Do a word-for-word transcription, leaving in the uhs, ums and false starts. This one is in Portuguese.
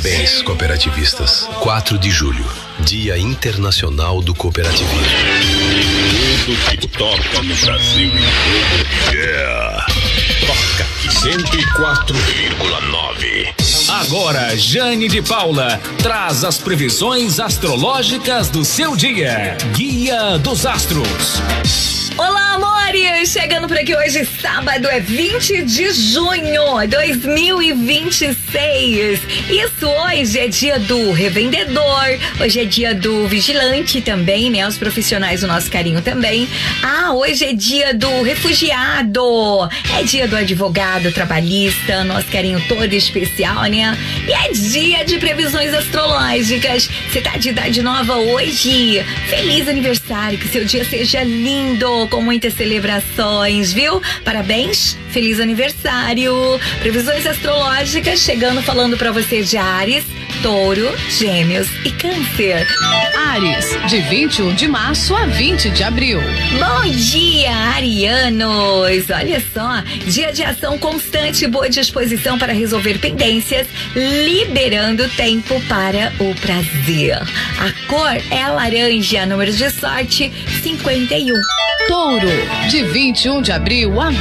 Parabéns, cooperativistas. quatro de julho, Dia Internacional do Cooperativismo. Tudo que toca no Brasil e yeah. Toca cento e quatro vírgula nove. Agora, Jane de Paula traz as previsões astrológicas do seu dia. Guia dos Astros. Olá, amores! Chegando por aqui hoje, sábado, é vinte de junho de dois mil e vinte e seis. Isso, hoje é dia do revendedor, hoje é dia do vigilante também, né? Os profissionais do nosso carinho também. Ah, hoje é dia do refugiado, é dia do advogado trabalhista, nosso carinho todo especial, né? E é dia de previsões astrológicas. Você tá de idade nova hoje? Feliz aniversário, que seu dia seja lindo, com muitas celebrações, viu? Parabéns, feliz aniversário. Previsões astrológicas chegando, falando pra você de Áries, Touro, Gêmeos e Câncer. Áries, de vinte e um de março a vinte de abril. Bom dia, arianos! Olha só, dia de ação constante e boa disposição para resolver pendências, liberando tempo para o prazer. A cor é laranja, número de sorte cinquenta e um. Touro, de vinte e um de abril a